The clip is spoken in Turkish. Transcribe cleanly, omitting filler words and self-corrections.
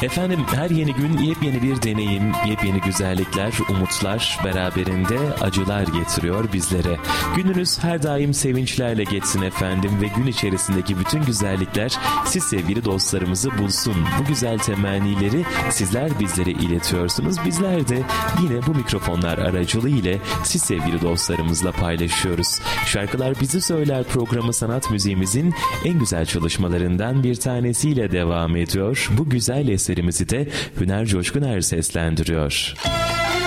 Efendim, her yeni gün yepyeni bir deneyim, yepyeni güzellikler, umutlar, beraberinde acılar getiriyor bizlere. Gününüz her daim sevinçlerle geçsin efendim ve gün içerisindeki bütün güzellikler siz sevgili dostlarımızı bulsun. Bu güzel temennileri sizler bizlere iletiyorsunuz. Bizler de yine bu mikrofonlar aracılığı ile siz sevgili dostlarımızla paylaşıyoruz. Şarkılar Bizi Söyler programı sanat müziğimizin en güzel çalışmalarından bir tanesiyle devam ediyor. Bu güzel eserimizi de Hüner Coşkuner seslendiriyor.